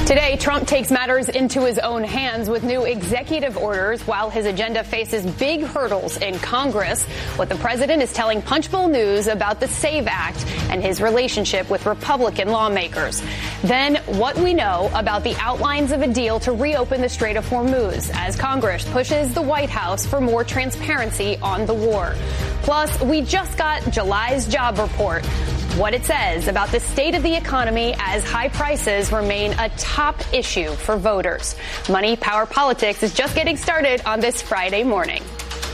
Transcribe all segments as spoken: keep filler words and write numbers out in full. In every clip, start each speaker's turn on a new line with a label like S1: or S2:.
S1: Today, Trump takes matters into his own hands with new executive orders while his agenda faces big hurdles in Congress. What the president is telling Punchbowl News about the SAVE Act and his relationship with Republican lawmakers. Then what we know about the outlines of a deal to reopen the Strait of Hormuz as Congress pushes the White House for more transparency on the war. Plus, we just got July's job report. What it says about the state of the economy as high prices remain a top issue for voters. Money, Power, Politics is just getting started on this Friday morning.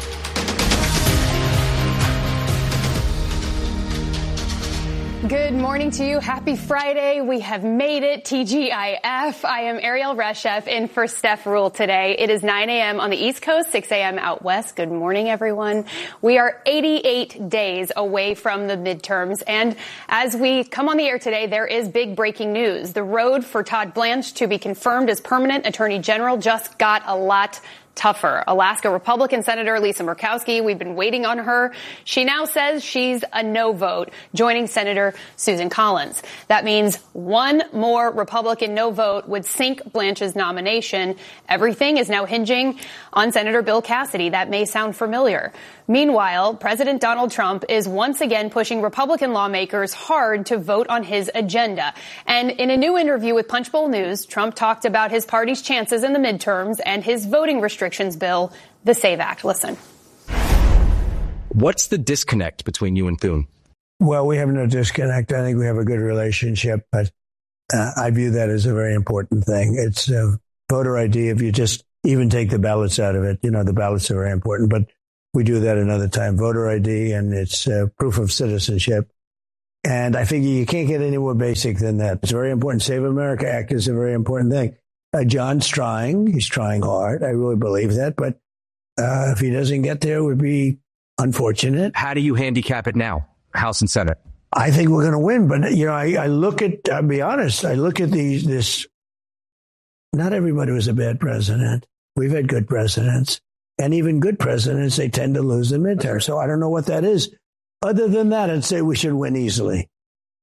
S1: Good morning to you. Happy Friday. We have made it. T G I F. I am Ariel Reshef in for Steph Rule today. It is nine a.m. on the East Coast, six a.m. out west. Good morning, everyone. We are eighty-eight days away from the midterms. And as we come on the air today, there is big breaking news. The road for Todd Blanche to be confirmed as permanent Attorney General just got a lot tougher. Alaska Republican Senator Lisa Murkowski, we've been waiting on her. She now says she's a no vote, joining Senator Susan Collins. That means one more Republican no vote would sink Blanche's nomination. Everything is now hinging on Senator Bill Cassidy. That may sound familiar. Meanwhile, President Donald Trump is once again pushing Republican lawmakers hard to vote on his agenda. And in a new interview with Punchbowl News, Trump talked about his party's chances in the midterms and his voting restrictions bill, the SAVE Act. Listen.
S2: What's the disconnect between you and Thune?
S3: Well, we have no disconnect. I think we have a good relationship, but uh, I view that as a very important thing. It's a voter I D. If you just even take the ballots out of it, you know, the ballots are very important, but we do that another time. Voter I D, and it's uh, proof of citizenship. And I figure you can't get any more basic than that. It's very important. Save America Act is a very important thing. Uh, John's trying. He's trying hard. I really believe that. But uh, if he doesn't get there, it would be unfortunate.
S2: How do you handicap it now, House and Senate?
S3: I think we're going to win. But, you know, I, I look at, I'll be honest, I look at these, this, not everybody was a bad president. We've had good presidents. And even good presidents, they tend to lose the midterm. So I don't know what that is. Other than that, I'd say we should win easily.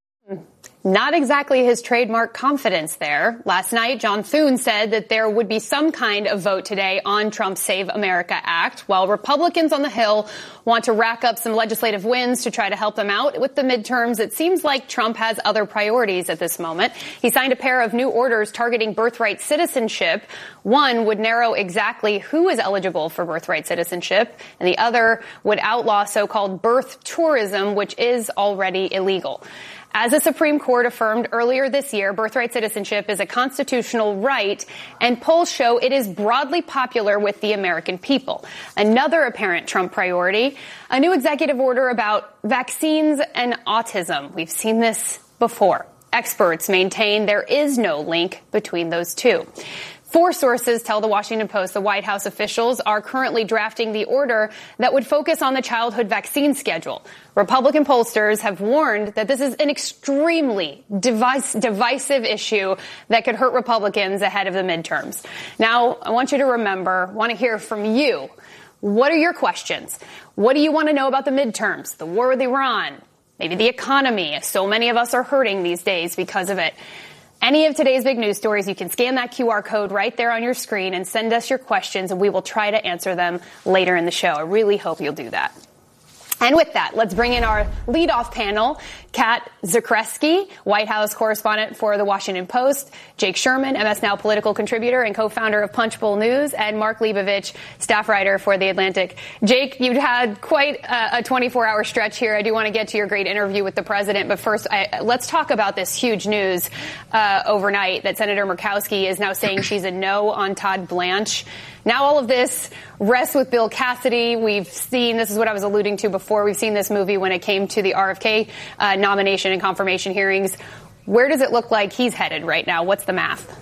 S1: Not exactly his trademark confidence there. Last night, John Thune said that there would be some kind of vote today on Trump's Save America Act, while Republicans on the Hill want to rack up some legislative wins to try to help them out with the midterms. It seems like Trump has other priorities at this moment. He signed a pair of new orders targeting birthright citizenship. One would narrow exactly who is eligible for birthright citizenship, and the other would outlaw so-called birth tourism, which is already illegal. As the Supreme Court affirmed earlier this year, birthright citizenship is a constitutional right, and polls show it is broadly popular with the American people. Another apparent Trump priority, a new executive order about vaccines and autism. We've seen this before. Experts maintain there is no link between those two. Four sources tell the Washington Post the White House officials are currently drafting the order that would focus on the childhood vaccine schedule. Republican pollsters have warned that this is an extremely device, divisive issue that could hurt Republicans ahead of the midterms. Now, I want you to remember, want to hear from you. What are your questions? What do you want to know about the midterms, the war with Iran, maybe the economy? So many of us are hurting these days because of it. Any of today's big news stories, you can scan that Q R code right there on your screen and send us your questions, and we will try to answer them later in the show. I really hope you'll do that. And with that, let's bring in our leadoff panel, Kat Zakrzewski, White House correspondent for The Washington Post, Jake Sherman, M S Now political contributor and co-founder of Punchbowl News, and Mark Leibovich, staff writer for The Atlantic. Jake, you've had quite a twenty-four hour stretch here. I do want to get to your great interview with the president, but first, I, let's talk about this huge news uh, overnight that Senator Murkowski is now saying she's a no on Todd Blanche. Now all of this rests with Bill Cassidy. We've seen, this is what I was alluding to before, we've seen this movie when it came to the R F K uh, nomination and confirmation hearings. Where does it look like he's headed right now? What's the math?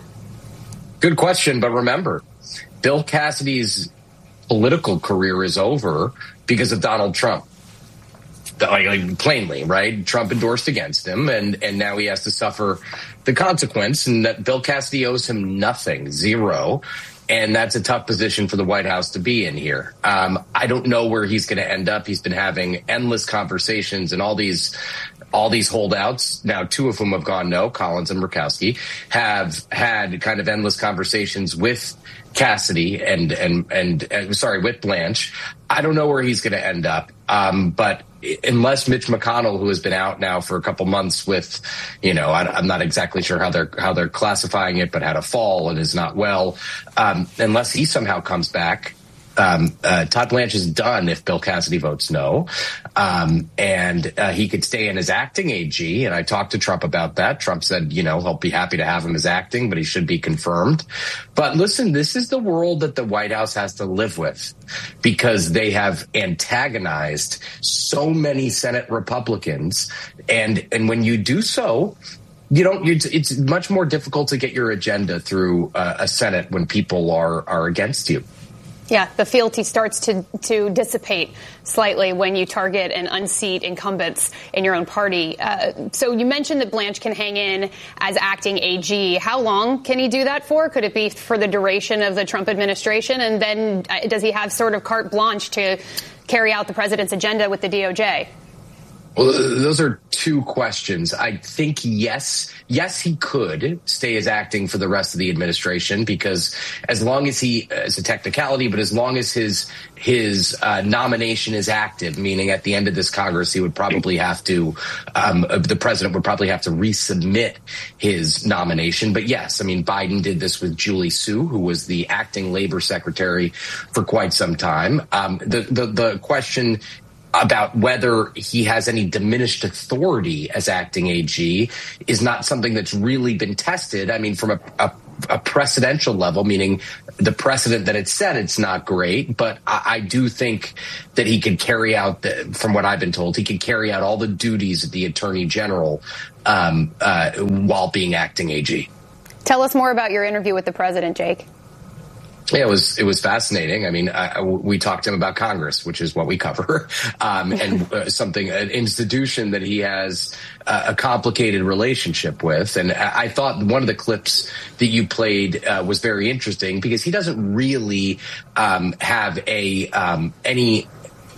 S4: Good question, but remember, Bill Cassidy's political career is over because of Donald Trump. Like, plainly, right? Trump endorsed against him, and, and now he has to suffer the consequence, and that Bill Cassidy owes him nothing, zero. And that's a tough position for the White House to be in here. Um, I don't know where he's going to end up. He's been having endless conversations and all these all these holdouts, now two of whom have gone no, Collins and Murkowski, have had kind of endless conversations with Cassidy and, and, and, and sorry, with Blanche. I don't know where he's going to end up. Um, but unless Mitch McConnell, who has been out now for a couple months with, you know, I, I'm not exactly sure how they're, how they're classifying it, but had a fall and is not well. Um, unless he somehow comes back, Um, uh, Todd Blanche is done if Bill Cassidy votes no. Um, and uh, he could stay in as acting A G. And I talked to Trump about that. Trump said, you know, he'll be happy to have him as acting, but he should be confirmed. But listen, this is the world that the White House has to live with because they have antagonized so many Senate Republicans. And, and when you do so, you don't, it's, it's much more difficult to get your agenda through uh, a Senate when people are, are against you.
S1: Yeah, the fealty starts to, to dissipate slightly when you target and unseat incumbents in your own party. Uh, so you mentioned that Blanche can hang in as acting A G. How long can he do that for? Could it be for the duration of the Trump administration? And then uh, does he have sort of carte blanche to carry out the president's agenda with the D O J?
S4: Well, those are two questions. I think yes, yes, he could stay as acting for the rest of the administration because as long as he, as a technicality, but as long as his his uh, nomination is active, meaning at the end of this Congress, he would probably have to, um, the president would probably have to resubmit his nomination. But yes, I mean, Biden did this with Julie Su, who was the acting labor secretary for quite some time. Um, the the the question about whether he has any diminished authority as acting A G is not something that's really been tested. I mean, from a, a, a precedential level, meaning the precedent that it's set, it's not great. But I, I do think that he could carry out, the, from what I've been told, he could carry out all the duties of the attorney general um, uh, while being acting A G.
S1: Tell us more about your interview with the president, Jake.
S4: Yeah, it was it was fascinating. I mean, I, we talked to him about Congress, which is what we cover, um, and uh, something, an institution that he has uh, a complicated relationship with. And I, I thought one of the clips that you played uh, was very interesting because he doesn't really um, have a um, any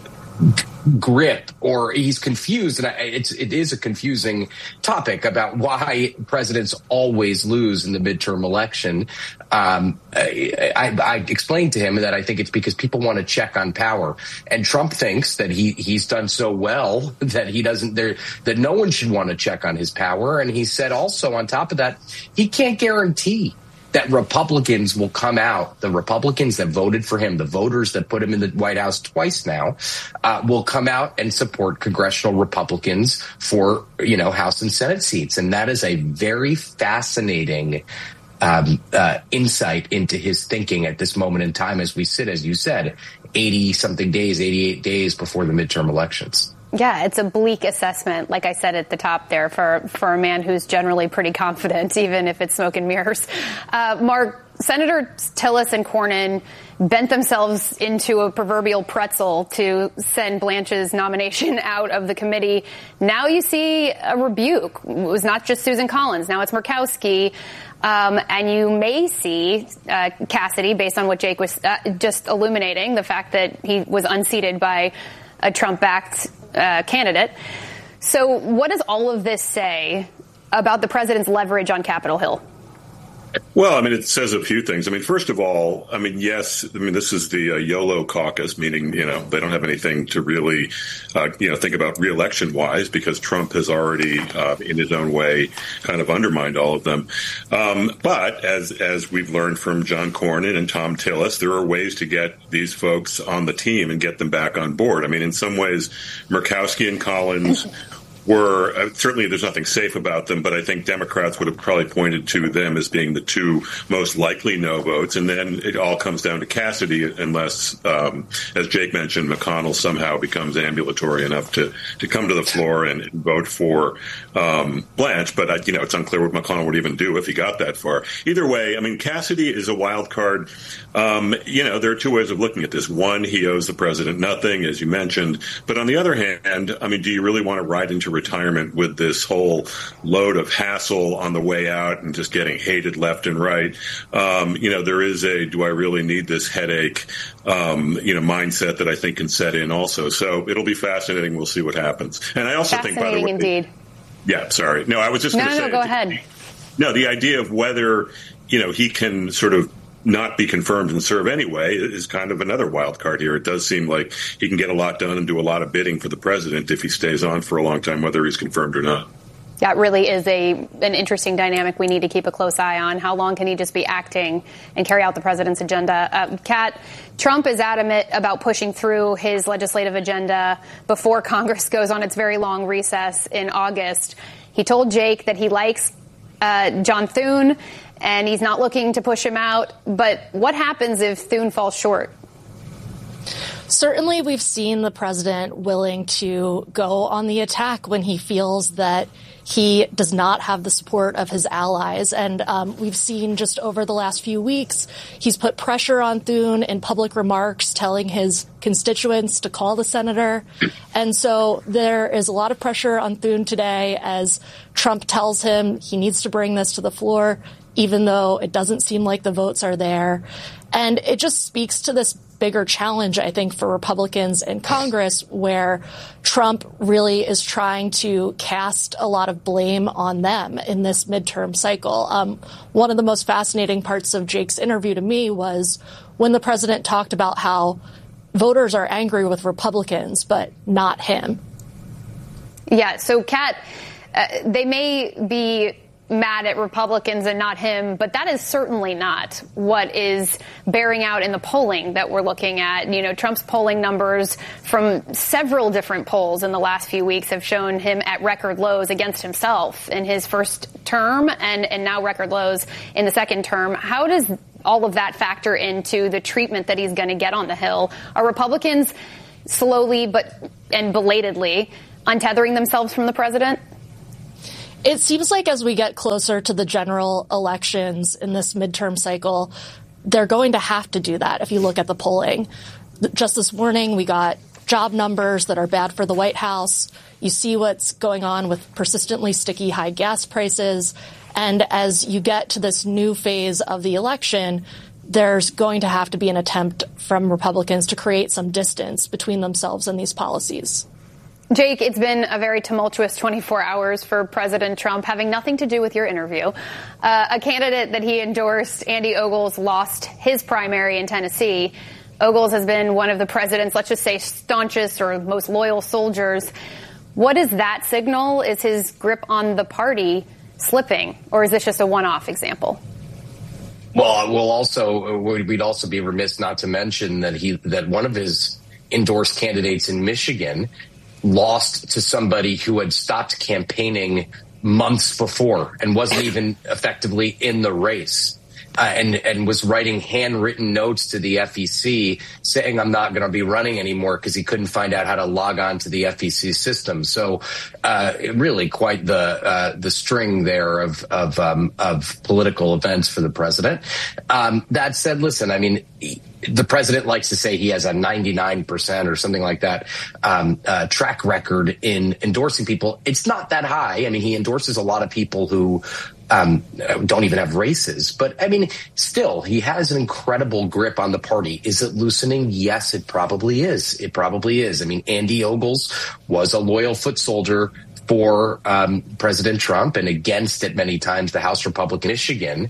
S4: grip, or he's confused, and it's it is a confusing topic about why presidents always lose in the midterm election. Um, I, I, I explained to him that I think it's because people want to check on power, and Trump thinks that he he's done so well that he doesn't there that no one should want to check on his power. And he said also on top of that, he can't guarantee that Republicans will come out, the Republicans that voted for him, the voters that put him in the White House twice now, uh, will come out and support congressional Republicans for, you know, House and Senate seats. And that is a very fascinating um, uh, insight into his thinking at this moment in time as we sit, as you said, eighty-something days, eighty-eight days before the midterm elections.
S1: Yeah, it's a bleak assessment, like I said at the top there, for, for a man who's generally pretty confident, even if it's smoke and mirrors. Uh, Mark, Senator Tillis and Cornyn bent themselves into a proverbial pretzel to send Blanche's nomination out of the committee. Now you see a rebuke. It was not just Susan Collins. Now it's Murkowski. Um, and you may see uh, Cassidy, based on what Jake was uh, just illuminating, the fact that he was unseated by a Trump-backed uh, candidate. So what does all of this say about the president's leverage on Capitol Hill?
S5: Well, I mean, it says a few things. I mean, first of all, I mean, yes, I mean, this is the uh, YOLO caucus, meaning, you know, they don't have anything to really, uh, you know, think about reelection wise because Trump has already, uh, in his own way, kind of undermined all of them. Um, but as as we've learned from John Cornyn and Tom Tillis, there are ways to get these folks on the team and get them back on board. I mean, in some ways, Murkowski and Collins were uh, certainly there's nothing safe about them, but I think Democrats would have probably pointed to them as being the two most likely no votes. And then it all comes down to Cassidy, unless, um, as Jake mentioned, McConnell somehow becomes ambulatory enough to, to come to the floor and, and vote for um, Blanche. But, uh, you know, it's unclear what McConnell would even do if he got that far. Either way, I mean, Cassidy is a wild card. Um, you know, there are two ways of looking at this. One, he owes the president nothing, as you mentioned. But on the other hand, I mean, do you really want to ride into retirement with this whole load of hassle on the way out and just getting hated left and right? Um, you know, there is a, do I really need this headache, um, you know, mindset that I think can set in also. So it'll be fascinating. We'll see what happens. And I also think, by the way,
S1: indeed.
S5: Yeah, sorry. No, I was just
S1: no,
S5: going to
S1: no,
S5: say.
S1: No, go ahead.
S5: No, the idea of whether, you know, he can sort of not be confirmed and serve anyway is kind of another wild card here. It does seem like he can get a lot done and do a lot of bidding for the president if he stays on for a long time, whether he's confirmed or not.
S1: That really is a an interesting dynamic we need to keep a close eye on. How long can he just be acting and carry out the president's agenda? Uh, Kat, Trump is adamant about pushing through his legislative agenda before Congress goes on its very long recess in August. He told Jake that he likes uh, John Thune, and he's not looking to push him out. But what happens if Thune falls short?
S6: Certainly, we've seen the president willing to go on the attack when he feels that he does not have the support of his allies. And um, we've seen just over the last few weeks, he's put pressure on Thune in public remarks, telling his constituents to call the senator. And so there is a lot of pressure on Thune today as Trump tells him he needs to bring this to the floor, even though it doesn't seem like the votes are there. And it just speaks to this bigger challenge, I think, for Republicans in Congress, where Trump really is trying to cast a lot of blame on them in this midterm cycle. Um, one of the most fascinating parts of Jake's interview to me was when the president talked about how voters are angry with Republicans, but not him.
S1: Yeah. So, Kat, uh, they may be mad at Republicans and not him, but that is certainly not what is bearing out in the polling that we're looking at. You know, Trump's polling numbers from several different polls in the last few weeks have shown him at record lows against himself in his first term and, and now record lows in the second term. How does all of that factor into the treatment that he's going to get on the Hill? Are Republicans slowly but and belatedly untethering themselves from the president?
S6: It seems like as we get closer to the general elections in this midterm cycle, they're going to have to do that if you look at the polling. Just this morning, we got job numbers that are bad for the White House. You see what's going on with persistently sticky high gas prices. And as you get to this new phase of the election, there's going to have to be an attempt from Republicans to create some distance between themselves and these policies.
S1: Jake, it's been a very tumultuous twenty-four hours for President Trump, having nothing to do with your interview. Uh, a candidate that he endorsed, Andy Ogles, lost his primary in Tennessee. Ogles has been one of the president's, let's just say, staunchest or most loyal soldiers. What is that signal? Is his grip on the party slipping, or is this just a one-off example?
S4: Well, we'll also we'd also be remiss not to mention that he that one of his endorsed candidates in Michigan lost to somebody who had stopped campaigning months before and wasn't even effectively in the race, uh, and and was writing handwritten notes to the F E C saying, I'm not going to be running anymore, because he couldn't find out how to log on to the F E C system. So uh, really quite the uh, the string there of of, um, of political events for the president. Um, that said, listen, I mean, he, the president likes to say he has a ninety-nine percent or something like that um, uh, track record in endorsing people. It's not that high. I mean, he endorses a lot of people who um, don't even have races. But, I mean, still, he has an incredible grip on the party. Is it loosening? Yes, it probably is. It probably is. I mean, Andy Ogles was a loyal foot soldier for um, President Trump and against it many times, the House Republican Michigan.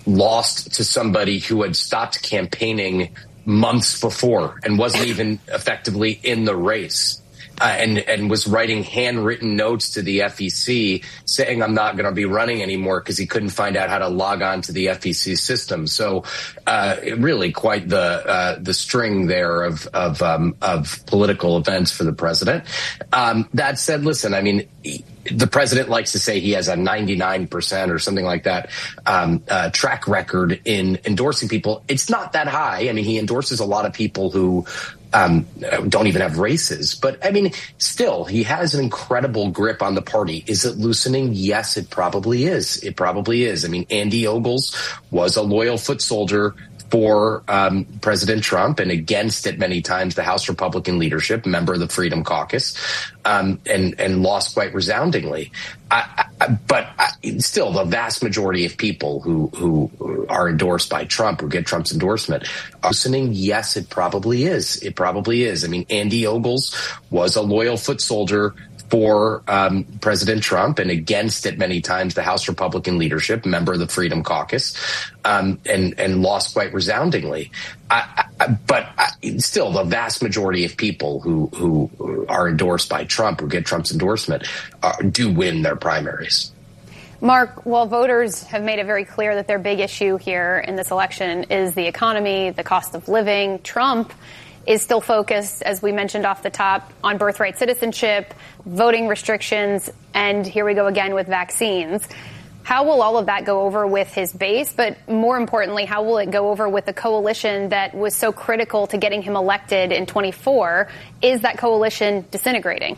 S4: Lost to somebody who had stopped campaigning months before and wasn't even effectively in the race, uh, and and was writing handwritten notes to the F E C saying, I'm not going to be running anymore, because he couldn't find out how to log on to the F E C system. So uh, really quite the uh, the string there of of um, of political events for the president. Um, that said, listen, I mean, he, the president likes to say he has a ninety-nine percent or something like that um, uh, track record in endorsing people. It's not that high. I mean, he endorses a lot of people who um, don't even have races. But, I mean, still, he has an incredible grip on the party. Is it loosening? Yes, it probably is. It probably is. I mean, Andy Ogles was a loyal foot soldier for um, President Trump and against it many times, the House Republican leadership, member of the Freedom Caucus, um, and, and lost quite resoundingly. I, I, but I, still, the vast majority of people who, who are endorsed by Trump, who get Trump's endorsement, are listening. Yes, it probably is. It probably is. I mean, Andy Ogles was a loyal foot soldier for um, President Trump and against it many times the House Republican leadership, member of the Freedom Caucus, um, and and lost quite resoundingly. I, I, but I, still, the vast majority of people who who are endorsed by Trump, who get Trump's endorsement, uh, do win their primaries.
S1: Mark, while voters have made it very clear that their big issue here in this election is the economy, the cost of living, Trump is still focused, as we mentioned off the top, on birthright citizenship, voting restrictions, and here we go again with vaccines. How will all of that go over with his base? But more importantly, how will it go over with the coalition that was so critical to getting him elected in twenty-four? Is that coalition disintegrating?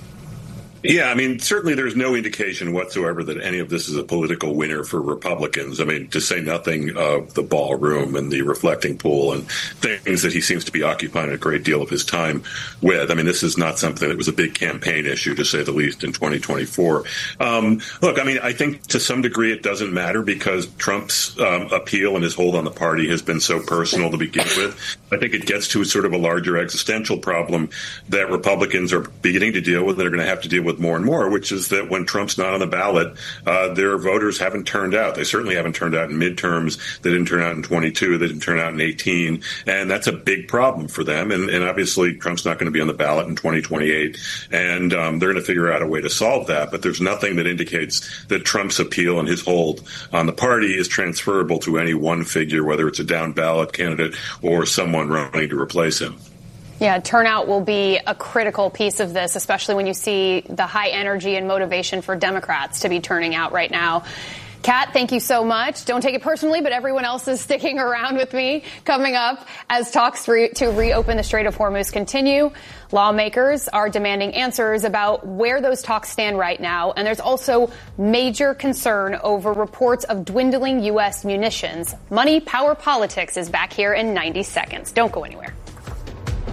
S5: Yeah, I mean, certainly there's no indication whatsoever that any of this is a political winner for Republicans. I mean, to say nothing of the ballroom and the reflecting pool and things that he seems to be occupying a great deal of his time with. I mean, this is not something that was a big campaign issue, to say the least, in twenty twenty-four. Um, look, I mean, I think to some degree it doesn't matter because Trump's um, appeal and his hold on the party has been so personal to begin with. I think it gets to sort of a larger existential problem that Republicans are beginning to deal with that are going to have to deal with more and more, which is that when Trump's not on the ballot, uh, their voters haven't turned out. They certainly haven't turned out in midterms. They didn't turn out in twenty-two. They didn't turn out in eighteen. And that's a big problem for them. And, and obviously, Trump's not going to be on the ballot in twenty twenty-eight. And um, they're going to figure out a way to solve that. But there's nothing that indicates that Trump's appeal and his hold on the party is transferable to any one figure, whether it's a down ballot candidate or someone running to replace him.
S1: Yeah, turnout will be a critical piece of this, especially when you see the high energy and motivation for Democrats to be turning out right now. Kat, thank you so much. Don't take it personally, but everyone else is sticking around with me. Coming up, as talks re- to reopen the Strait of Hormuz continue, lawmakers are demanding answers about where those talks stand right now. And there's also major concern over reports of dwindling U S munitions. Money, Power, Politics is back here in ninety seconds. Don't go anywhere.